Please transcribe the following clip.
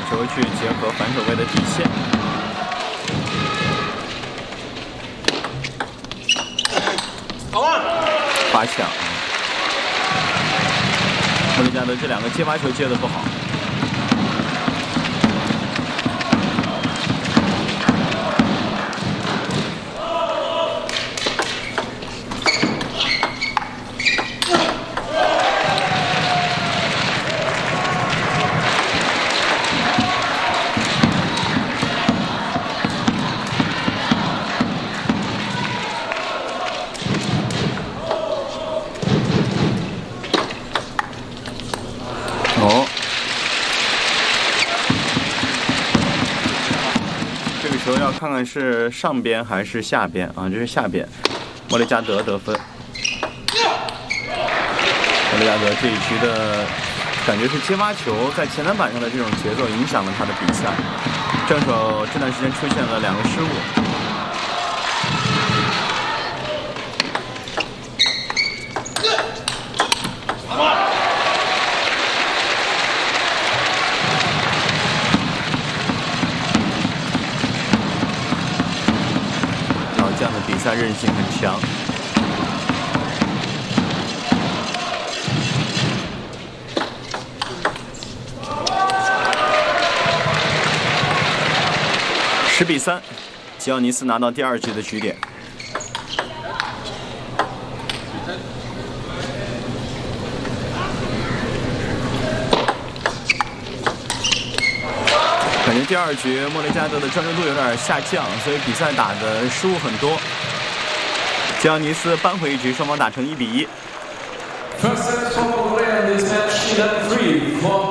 球去结合反手位的底线。罚抢，莫里加德这2个接发球接得不好。这个球要看看是上边还是下边啊？这是下边，莫雷加德得分。莫雷加德这一局的感觉是接发球在前篮板上的这种节奏影响了他的比赛，正手这段时间出现了2个失误。这样的比赛韧性很强。10比3，吉奥尼斯拿到第2局的局点。感觉第2局莫雷加德的专注度有点下降，所以比赛打的失误很多。吉奥尼斯扳回一局，双方打成1比1。